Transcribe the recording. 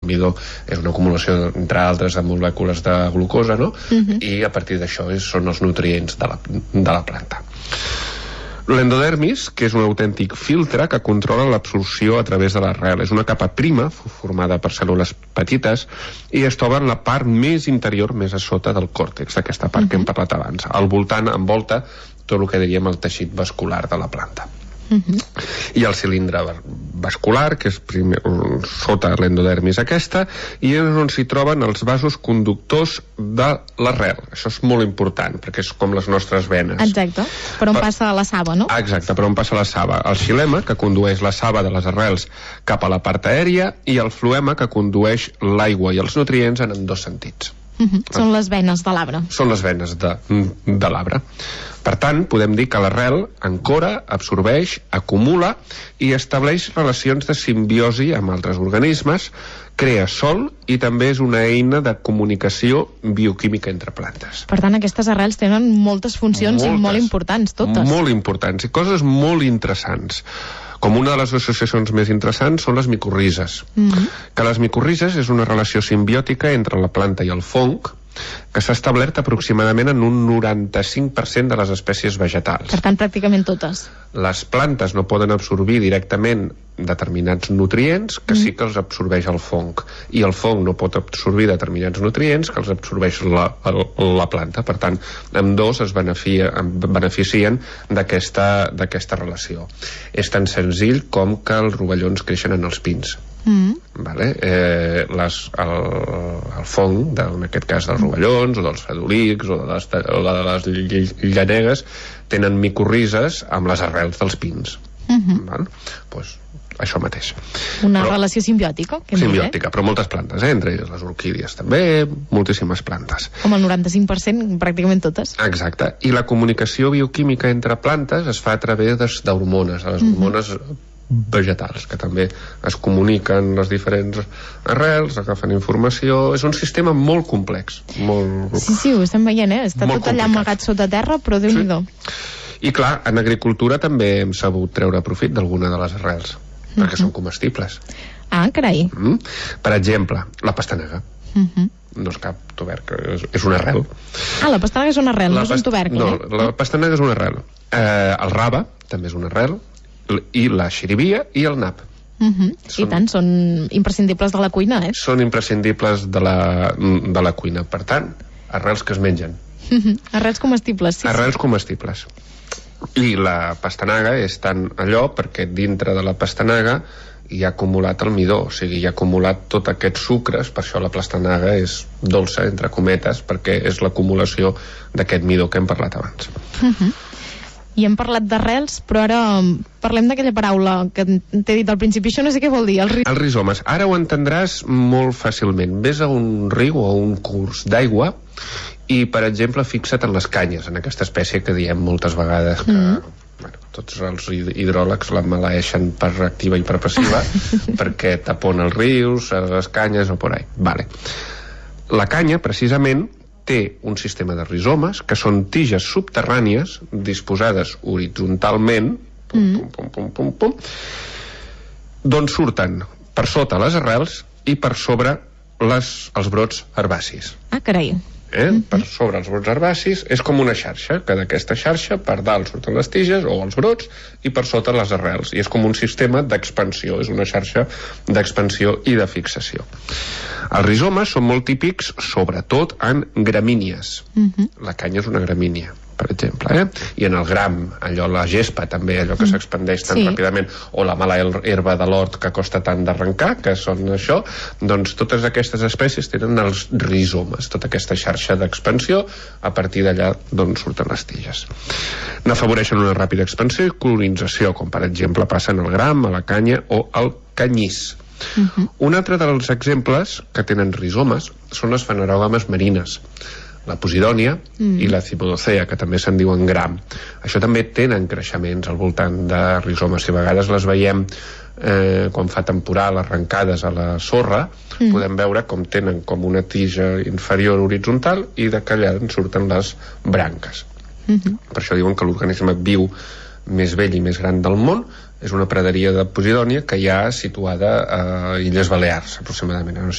midó és una acumulació, entre altres, de molècules de glucosa, no? I a partir d'això són els nutrients de la planta. L'endodermis, que és un autèntic filtre que controla l'absorció a través de l'arrel. És una capa prima, formada per cèl·lules petites, i es troba en la part més interior, més a sota del còrtex, aquesta part que hem parlat abans. Al voltant envolta tot el que diríem el teixit vascular de la planta. I el cilindre vascular, que és sota l'endodermis aquesta, i és on s'hi troben els vasos conductors de l'arrel. Això és molt important, perquè és com les nostres venes. Exacte, per on passa la saba, no? Exacte, per on passa la saba. El xilema, que condueix la saba de les arrels cap a la part aèria, i el floema, que condueix l'aigua i els nutrients en dos sentits. Són les venes de l'arbre. Són les venes de l'arbre. Per tant, podem dir que l'arrel ancora, absorbeix, acumula i estableix relacions de simbiosi amb altres organismes, crea sòl i també és una eina de comunicació bioquímica entre plantes. Per tant, aquestes arrels tenen moltes funcions i molt importants, totes. Molt importants i coses molt interessants. Com una de les associacions més interessants són les micorrizes. Que les micorrizes és una relació simbiòtica entre la planta i el fong que s'ha establert aproximadament en un 95% de les espècies vegetals. Per tant, pràcticament totes. Les plantes no poden absorbir directament determinats nutrients que sí que els absorbeix el fong, i el fong no pot absorbir determinats nutrients que els absorbeix la planta. Per tant, ambdós es beneficien d'aquesta relació. És tan senzill com que els rovellons creixen en els pins. Vale? El fong, en aquest cas dels rovellons o dels fredolics o de les llanegues, tenen micorrizes amb les arrels dels pins. Pues això mateix. Una relació simbiòtica. Simbiòtica, però moltes plantes, entre elles les orquídies també, moltíssimes plantes. Com el 95%, pràcticament totes. Exacte, i la comunicació bioquímica entre plantes es fa a través d'hormones, les hormones vegetals, que també es comuniquen les diferents arrels, agafen informació. És un sistema molt complex. Sí, ho estem veient, Està tot allà amagat sota terra, però Déu-n'hi-do. I clar, en agricultura també hem sabut treure profit d'alguna de les arrels, perquè són comestibles. Ah, carai. Per exemple, la pastanaga. No és cap tubercle, és una arrel. Ah, la pastanaga és una arrel, no és un tubercle. No, la pastanaga és una arrel. El rave també és una arrel, i la xirivia i el nap. I tant, són imprescindibles de la cuina, Són imprescindibles de la cuina. Per tant, arrels que es mengen. Arrels comestibles, sí. Arrels comestibles. I la pastanaga és tant allò perquè dintre de la pastanaga hi ha acumulat el midó, o sigui, hi ha acumulat tots aquests sucres, per això la pastanaga és dolça, entre cometes, perquè és l'acumulació d'aquest midó que hem parlat abans. I hem parlat d'arrels, però ara parlem d'aquella paraula que t'he dit al principi. Això no sé què vol dir, els rizomes. Ara ho entendràs molt fàcilment. Ves a un riu o a un curs d'aigua i, per exemple, fixa't en les canyes, en aquesta espècie que diem moltes vegades que tots els hidròlegs la maleeixen per activa i per passiva perquè tapona els rius, les canyes o por ahí. La canya, precisament, té un sistema de rizomes que són tiges subterrànies disposades horitzontalment d'on surten per sota les arrels i per sobre els brots herbacis. Ah, carai. Per sobre els brots herbacis és com una xarxa, que d'aquesta xarxa per dalt surten les tiges o els brots i per sota les arrels, i és com un sistema d'expansió, és una xarxa d'expansió i de fixació. Els rizomes són molt típics sobretot en gramínies. La canya és una gramínia, per exemple, i en el gram, allò, la gespa també, allò que s'expandeix tan ràpidament, o la mala herba de l'hort que costa tant d'arrencar, que són això, doncs totes aquestes espècies tenen els rizomes, tota aquesta xarxa d'expansió, a partir d'allà d'on surten les tiges. N'afavoreixen una ràpida expansió i colonització, com per exemple passa en el gram, a la canya o al canyís. Un altre dels exemples que tenen rizomes són les fanerògames marines, la posidònia i la cimodocea, que també se'n diuen gram. Això també tenen creixements al voltant de rizomes. Si a vegades les veiem quan fa temporal arrencades a la sorra, podem veure com tenen com una tija inferior horitzontal i de allà en surten les branques. Per això diuen que l'organisme viu més vell i més gran del món és una praderia de posidònia que hi ha situada a Illes Balears, aproximadament.